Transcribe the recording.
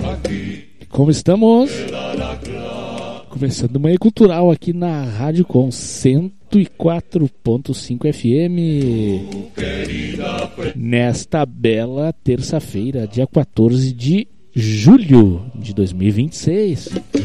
Como estamos? Começando Manhã Cultural aqui na Rádio Com 104.5 FM. Nesta bela terça-feira, dia 14 de julho de 2026.